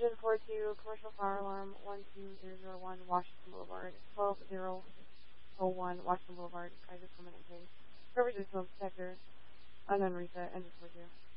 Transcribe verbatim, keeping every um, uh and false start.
Engine four two, commercial fire alarm one two zero zero one, Washington Boulevard, twelve zero oh one, Washington Boulevard, Kaiser Permanent Case. Coverage is smoke detector, unknown reset, engine four two.